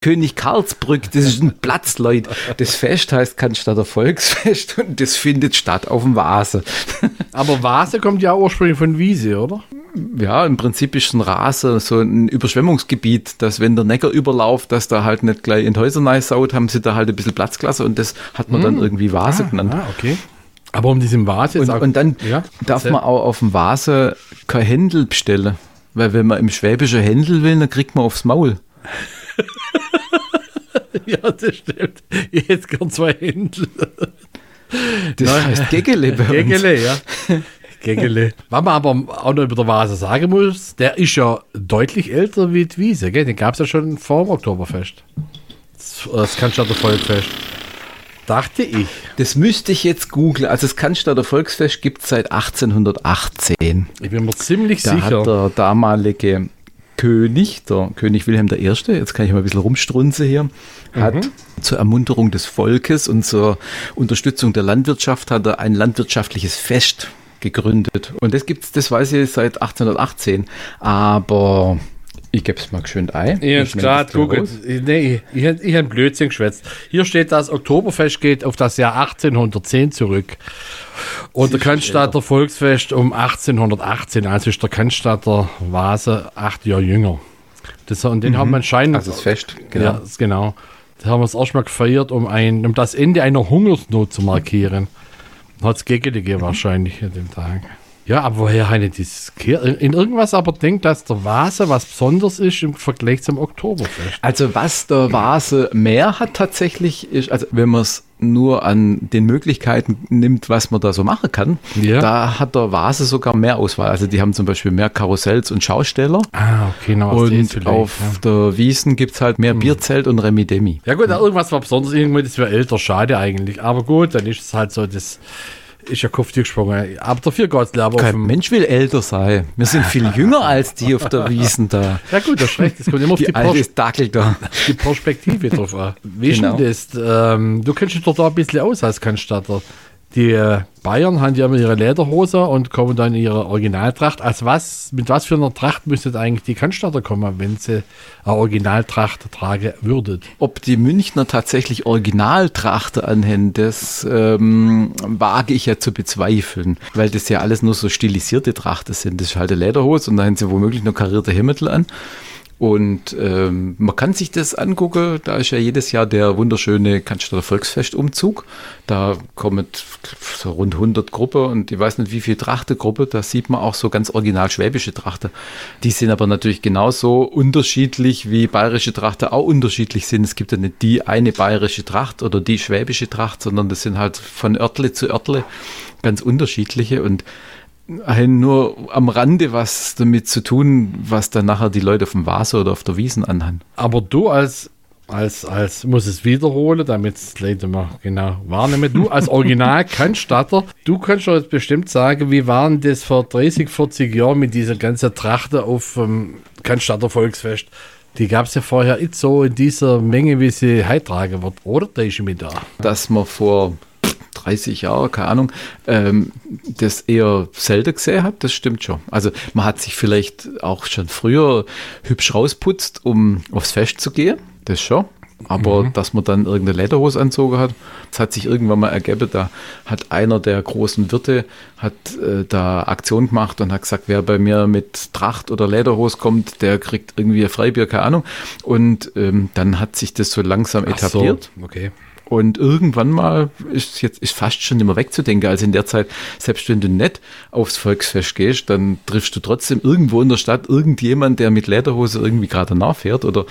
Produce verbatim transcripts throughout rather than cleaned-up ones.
König Karlsbrück, das ist ein Platz, Leute. Das Fest heißt Cannstatter Volksfest und das findet statt auf dem Vase. Aber Vase kommt ja ursprünglich von Wiese, oder? Ja, im Prinzip ist ein Rasen so ein Überschwemmungsgebiet, dass wenn der Neckar überläuft, dass da halt nicht gleich in die Häuser reinsaut, haben sie da halt ein bisschen Platzklasse und das hat man hm. dann irgendwie Vase ah, genannt. Ah, okay. Aber um diesen Vase jetzt und, auch, und dann ja, darf man auch auf dem Vase kein Händel bestellen, weil wenn man im Schwäbischen Händel will, dann kriegt man aufs Maul. Ja, das stimmt. Ich hätte gern zwei Händel. Das Nein. heißt Gegele bei uns. Gegele, ja. Gegele. Was man aber auch noch über der Vase sagen muss, der ist ja deutlich älter wie die Wiese, gell? Den gab es ja schon vor dem Oktoberfest. Das, das Cannstatter Volksfest. Dachte ich. Das müsste ich jetzt googeln. Also das Cannstatter Volksfest gibt es seit achtzehnhundertachtzehn. Ich bin mir ziemlich da sicher. Da hat der damalige König, der König Wilhelm der Erste, jetzt kann ich mal ein bisschen rumstrunzen hier, hat mhm. zur Ermunterung des Volkes und zur Unterstützung der Landwirtschaft hat er ein landwirtschaftliches Fest gegründet. Und das gibt's, das weiß ich seit achtzehnhundertachtzehn. Aber ich gebe es mal schön ein. Ich hab's gerade gucken. Nee, ich, ich, ich habe Blödsinn geschwätzt. Hier steht, das Oktoberfest geht auf das Jahr achtzehnhundertzehn zurück. Und der Cannstatter Volksfest um achtzehnhundertachtzehn, also ist der Cannstatter Vase acht Jahre jünger. Das, und den mhm. haben wir anscheinend. Also das Fest, genau. Ja, genau. Das haben wir das erstmal gefeiert, um, ein, um das Ende einer Hungersnot zu markieren. Hat es Gegele gegeben wahrscheinlich an dem Tag. Ja, aber woher eine dieses in irgendwas aber denkt, dass der Vase was Besonderes ist im Vergleich zum Oktoberfest. Also was der Vase mehr hat tatsächlich ist, also wenn man es nur an den Möglichkeiten nimmt, was man da so machen kann, ja. da hat der Vase sogar mehr Auswahl. Also die haben zum Beispiel mehr Karussells und Schausteller. Ah, okay. No, und auf ja. der Wiesn gibt es halt mehr hm. Bierzelt und Remi Demi. Ja gut, irgendwas war besonders, irgendwie, das wäre älter, schade eigentlich. Aber gut, dann ist es halt so das... Ist ja Kopf gesprungen. Aber dafür Gott, glaube ich. Kein Mensch will älter sein. Wir sind viel jünger als die auf der Wiesn da. Ja gut, das ist recht. Das kommt immer auf die, die, Pers- Dackel da. die Perspektive drauf an. Wie genau. ist denn das? Ähm, du kennst dich doch da ein bisschen aus als Cannstatter. Die äh, Bayern haben ja immer ihre Lederhose und kommen dann in ihre Originaltracht. Als was, mit was für einer Tracht müsstet eigentlich die Cannstatter kommen, wenn sie eine Originaltracht tragen würdet? Ob die Münchner tatsächlich Originaltrachter anhängen, das ähm, wage ich ja zu bezweifeln, weil das ja alles nur so stilisierte Trachten sind. Das ist halt eine Lederhose und da haben sie womöglich noch karierte Hemden an. Und ähm, man kann sich das angucken, da ist ja jedes Jahr der wunderschöne Cannstatter Volksfest-Umzug. Da kommen so rund hundert Gruppen und ich weiß nicht wie viel Trachtegruppe, da sieht man auch so ganz original schwäbische Trachten. Die sind aber natürlich genauso unterschiedlich wie bayerische Trachten auch unterschiedlich sind. Es gibt ja nicht die eine bayerische Tracht oder die schwäbische Tracht, sondern das sind halt von Örtle zu Örtle ganz unterschiedliche und nur am Rande was damit zu tun, was dann nachher die Leute auf dem Vase oder auf der Wiesn anhaben. Aber du als, als, als muss es wiederholen, damit es die Leute mal genau wahrnehmen. Du als Original-Cannstatter, du kannst doch jetzt bestimmt sagen, wie waren das vor dreißig, vierzig Jahren mit dieser ganzen Trachte auf dem Cannstatter Volksfest? Die gab es ja vorher nicht so in dieser Menge, wie sie heute tragen wird. Oder da ist mit da? Dass man vor dreißig Jahre, keine Ahnung, ähm, das eher selten gesehen habe, das stimmt schon. Also man hat sich vielleicht auch schon früher hübsch rausputzt, um aufs Fest zu gehen, das schon. Aber mhm. dass man dann irgendeine Lederhose anzogen hat, das hat sich irgendwann mal ergeben. Da hat einer der großen Wirte hat äh, da Aktion gemacht und hat gesagt, wer bei mir mit Tracht oder Lederhose kommt, der kriegt irgendwie ein Freibier, keine Ahnung. Und ähm, dann hat sich das so langsam etabliert. Ach so, okay. Und irgendwann mal ist jetzt ist fast schon immer wegzudenken. Also in der Zeit, selbst wenn du nicht aufs Volksfest gehst, dann triffst du trotzdem irgendwo in der Stadt irgendjemand, der mit Lederhose irgendwie gerade nachfährt oder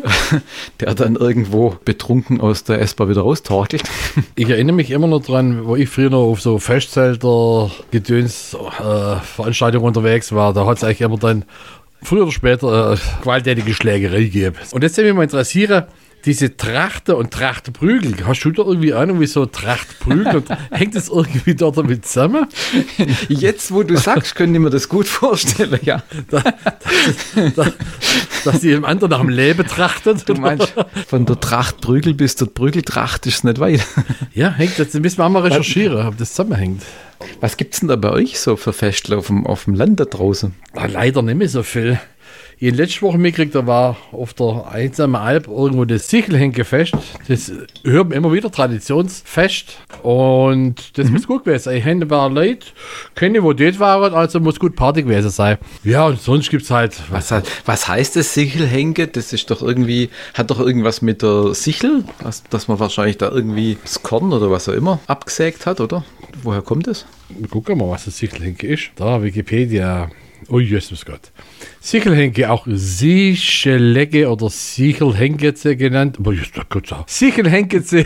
der dann irgendwo betrunken aus der S-Bahn wieder raustorkelt. Ich erinnere mich immer noch dran, wo ich früher noch auf so Festzelter Gedöns äh, Veranstaltungen unterwegs war. Da hat es eigentlich immer dann früher oder später äh, gewalttätige Schlägerei gegeben. Und jetzt würde mich mal interessieren, diese Trachte und Trachtprügel, hast du da irgendwie Ahnung, wie so Trachtprügel, hängt das irgendwie dort damit zusammen? Jetzt, wo du sagst, könnte ich mir das gut vorstellen, ja. Da, das, da, dass die dem anderen nach dem Leben trachtet. Du meinst, von der Trachtprügel bis zur Prügeltracht ist es nicht weit. Ja, hängt, das müssen wir auch mal recherchieren, ob das zusammenhängt. Was gibt es denn da bei euch so für Festle auf dem, auf dem Land da draußen? Ah, leider nicht mehr so viel. Ich letzte Woche mitgekriegt, da war auf der einsamen Alp irgendwo das Sichelhenkefest. Das hören wir immer wieder, Traditionsfest. Und das mhm. muss gut gewesen sein. Ich habe ein paar Leute kenne, wo dort waren, also muss gut Party gewesen sein. Ja, und sonst gibt es halt... Was, was heißt das Sichelhenke? Das ist doch irgendwie, hat doch irgendwas mit der Sichel, was, dass man wahrscheinlich da irgendwie das Korn oder was auch immer abgesägt hat, oder? Woher kommt das? Gucken wir mal, was das Sichelhenke ist. Da, Wikipedia... Oh, Jesus Gott. Sichelhenke, auch Sichelege oder Sichelhenkeze genannt. Oh, Jesus Gott, Sichelhenkeze.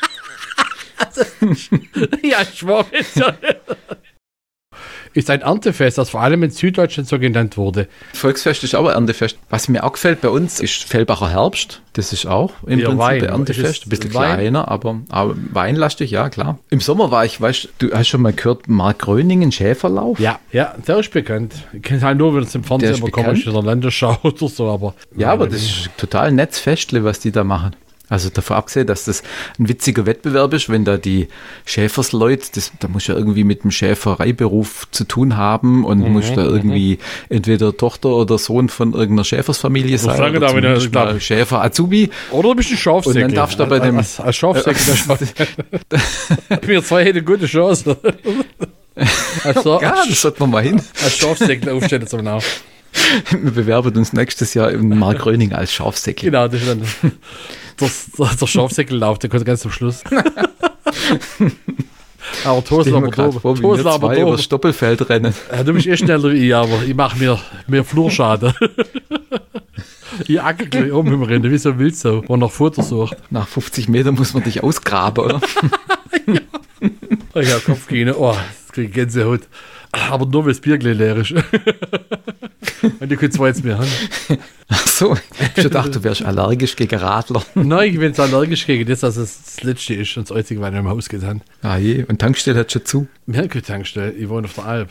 Ja, ich schwöre jetzt ja nicht. Ist ein Erntefest, das vor allem in Süddeutschland so genannt wurde. Volksfest ist auch ein Erntefest. Was mir auch gefällt bei uns ist Fellbacher Herbst. Das ist auch im ja, Prinzip Wein, ein Erntefest. Ein bisschen Wein. kleiner, aber, aber weinlastig, ja klar. Im Sommer war ich, weißt du, hast schon mal gehört, Mark Gröningen, Schäferlauf? Ja, ja, der ist bekannt. Ich kenne halt nur, wenn es im Fernsehen bekommt, in der Landesschau oder so. Aber ja, aber das ist total nettes Festle, was die da machen. Also davon abgesehen, dass das ein witziger Wettbewerb ist, wenn da die Schäfersleute, das, da muss ja irgendwie mit dem Schäfereiberuf zu tun haben und mhm, muss da irgendwie mhm. entweder Tochter oder Sohn von irgendeiner Schäfersfamilie sein oder da, zumindest mal glaub, Schäfer Azubi. Oder du bist ein Schafsäckle. Und dann darfst du da bei dem... Als, als Schafsäckle. Wir zwei hätten eine gute Chance. Also, ja, das sollten wir mal hin. Als Schafsäckle aufstellen zum Now. Wir bewerben uns nächstes Jahr im Mark Gröning als Schafsäckle. Genau, das ist dann der, der, der Schafsäckellauf, der kommt ganz zum Schluss. Aber Tosel aber da. Tosel aber da. Über Stoppelfeld rennen. Ja, du bist eh schneller wie ich, aber ich mache mir mehr Flurschaden. Ich acker gleich um im Rennen, wie so ein Wildsau, wo nach Futter sucht. Nach fünfzig Metern muss man dich ausgraben, oder? Ja. Oh ja, Kopfgene, oh, das kriege ich Gänsehaut. Aber nur, weil das Bier gleich leer ist. Und ich kann zwar jetzt mehr haben. Ach so, ich hab gedacht, du wärst allergisch gegen Radler. Nein, ich bin jetzt allergisch gegen das, dass es das Letzte ist und das Einzige, was ich im Haus getan. Ah je, und Tankstelle hat schon zu? Ja, keine Tankstelle, ich wohne auf der Alp.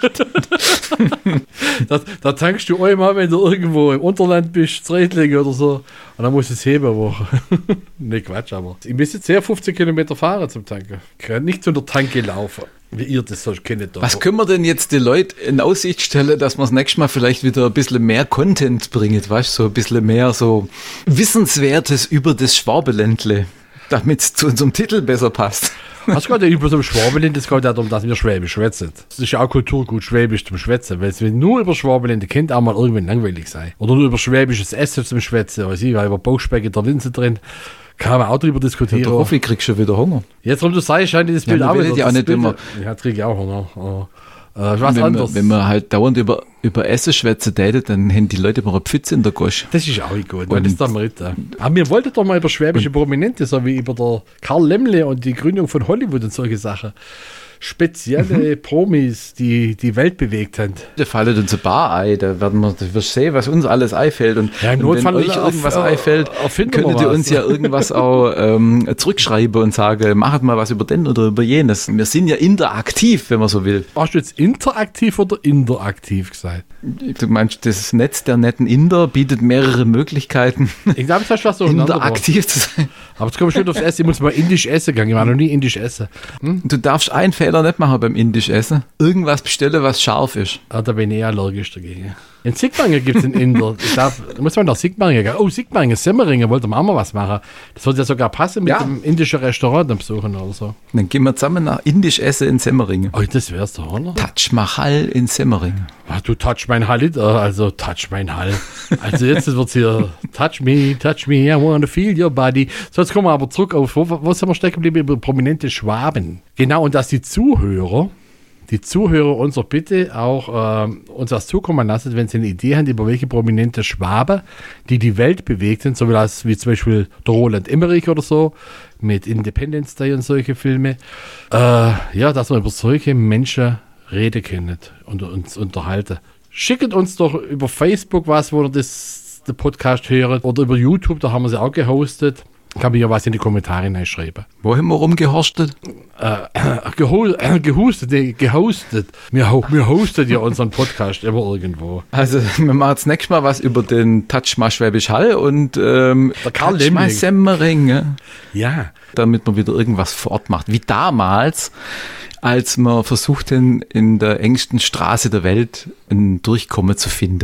da, da tankst du einmal, wenn du irgendwo im Unterland bist, zu Reitlingen oder so, und dann musst du es heben eine Woche. Ne, Quatsch, aber ich muss jetzt sehr fünfzehn Kilometer fahren zum Tanken. Ich kann nicht zu der Tanke laufen. Wie ihr das so kennt. Was können wir denn jetzt den Leuten in Aussicht stellen, dass wir das nächste Mal vielleicht wieder ein bisschen mehr Content bringen, weißt du, so ein bisschen mehr so Wissenswertes über das Schwabeländle, damit es zu unserem Titel besser passt. Es geht ja über so ein Schwabeländle, es geht ja darum, dass wir Schwäbisch schwätzen. Das ist ja auch Kulturgut, Schwäbisch zum Schwätzen, weil es nur über Schwabeländle kennt, auch mal irgendwann langweilig sein. Oder nur über schwäbisches Essen zum Schwätzen, weiß ich, weil über Bauchspeck in der Linse drin. Kann man auch darüber diskutieren. Ja, der Hoffi kriegst schon wieder Hunger. Jetzt, warum du sagst, scheint das Bild ja, auch wieder. Ja, auch nicht, Bild, wenn man, ja, kriege ich auch Hunger. Aber, äh, was wenn, anderes. Man, wenn man halt dauernd über, über Essen schwätzen täte, dann haben die Leute immer eine Pfütze in der Gosch. Das ist auch gut. Und das ist dann mit, äh. Aber wir wollten doch mal über schwäbische Prominente, so wie über der Karl Lemmle und die Gründung von Hollywood und solche Sachen. Spezielle Promis, die die Welt bewegt haben. Da fallen uns ein paar ein, da werden wir, da wirst sehen, was uns alles einfällt. Und, ja, und wenn euch irgendwas auf, einfällt, könntet ihr uns ja irgendwas auch ähm, zurückschreiben und sagen, macht mal was über den oder über jenes. Wir sind ja interaktiv, wenn man so will. Hast du jetzt interaktiv oder interaktiv gesagt? Du meinst, das Netz der netten Inder bietet mehrere Möglichkeiten, ich glaube, das was so interaktiv zu sein. Aber jetzt komme ich schon aufs Essen, ich muss mal indisch essen gehen, ich war noch nie indisch essen. Hm? Du darfst einen Fehler nicht machen beim indisch Essen. Irgendwas bestellen, was scharf ist. Ah, da bin ich allergisch dagegen. In Sigmaringen gibt es einen Inder. Ich glaub, da muss man nach Sigmaringen gehen. Oh, Sigmaringen, Semmeringen, wollte man auch mal was machen. Das würde ja sogar passen mit ja. dem indischen Restaurant dann besuchen oder so. Dann gehen wir zusammen nach indisch essen in Semmeringen. Oh, das wär's doch, oder? Taj Mahal in Semmeringen. Ach, du touch mein Hall, also touch mein Hall. Also jetzt wird's hier touch me, touch me, I wanna feel your body. So, jetzt kommen wir aber zurück auf, wo, wo sind wir stecken geblieben? Über prominente Schwaben. Genau, und dass die Zuhörer Die Zuhörer uns doch bitte auch äh, uns was zukommen lassen, wenn sie eine Idee haben, über welche prominente Schwaben, die die Welt bewegten, so wie, das, wie zum Beispiel der Roland Emmerich oder so, mit Independence Day und solche Filme. Äh, ja, dass wir über solche Menschen reden können und uns unterhalten. Schickt uns doch über Facebook was, wo ihr das, den Podcast hört, oder über YouTube, da haben wir sie auch gehostet. Kann mir ja was in die Kommentare reinschreiben. Wo haben wir rumgehorstet? Äh, geho äh, gehustet, nee, gehostet. Wir, ho wir hosten ja unseren Podcast immer irgendwo. Also, wir machen jetzt nächstes Mal was über den Taj Mahal Schwäbisch Hall und ähm, der Karl Taj Mahal Semmeringen. Ja. Damit man wieder irgendwas vor Ort macht. Wie damals, als wir versuchten, in der engsten Straße der Welt ein Durchkommen zu finden.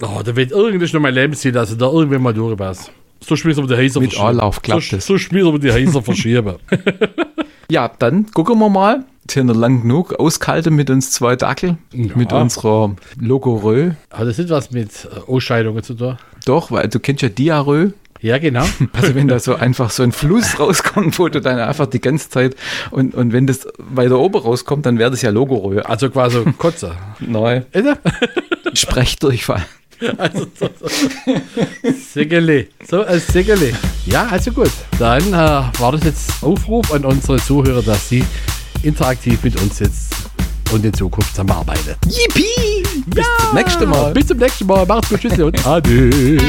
Oh, da wird irgendwas noch mein Lebensziel, dass ich da irgendwann mal durchpasse. So schmissen wir die Häuser Mit Anlauf klappt so, es. so schmissen wir die Häuser verschieben. Ja, dann gucken wir mal. Jetzt sind wir lang genug ausgehalten mit uns zwei Dackel, Ja. mit unserer Logorö. Hat das nicht was mit äh, Ausscheidungen zu tun? Doch, weil du kennst ja Diarrhoe. Ja, genau. Also wenn da so einfach so ein Fluss rauskommt, wo du dann einfach die ganze Zeit und, und wenn das weiter oben rauskommt, dann wäre das ja Logorö. Also quasi Kotze. Nein, Ist er? Sprechdurchfall. Also so, so. Segele. So ein Segele. Ja, also gut. Dann äh, war das jetzt Aufruf an unsere Zuhörer, dass sie interaktiv mit uns jetzt und in Zukunft zusammenarbeiten. Yippie! Bis zum nächsten Mal. Bis zum nächsten Mal. Macht's gut. Tschüss und Ade.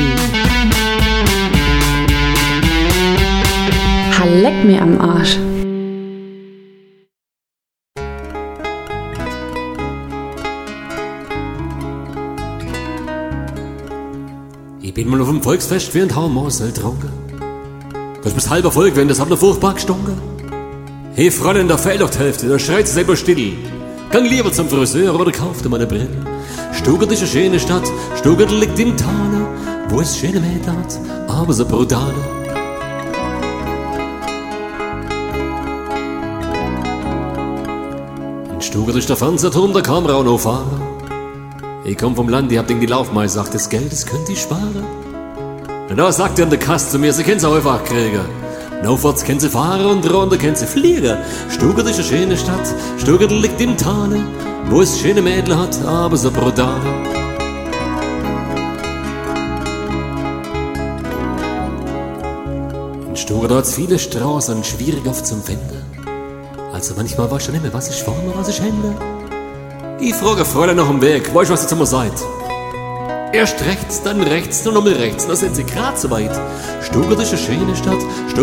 Leck mir am Arsch. Ich bin mal auf dem Volksfest wie ein Haarmosel getrunken. Das ist bis halber Volk, wenn das hat noch furchtbar gestunken. Hey Fräulein, da fehlt doch die Hälfte, da schreit sie selber still. Gang lieber zum Friseur oder kauf dir mal eine Brille. Stuttgart ist eine schöne Stadt, Stuttgart liegt im Tale, wo es schöne Mädchen hat, aber so brutale. In Stuttgart ist der Fernsehturm, da kann man auch noch fahren. Ich komm vom Land, ich hab den die Laufmei, sagt, das Geld, das könnt ihr sparen. Und da sagt er an der Kasse zu mir, sie können sie einfach kriegen. Aufwärts können sie fahren und runter können sie fliegen. Stuttgart ist eine schöne Stadt, Stuttgart liegt im Tale, wo es schöne Mädel hat, aber so brutal. In Stuttgart hat's viele Straßen, schwierig oft zum Finden. Also manchmal weiß ich schon nicht mehr, was ich vorne, was ich hände. Ich frage Fräulein nach dem Weg, weißt du, was ihr zu mir seid? Erst rechts, dann rechts, dann nochmal rechts, dann sind sie grad so weit. Stuttgart ist eine schöne Stadt, Stuttgart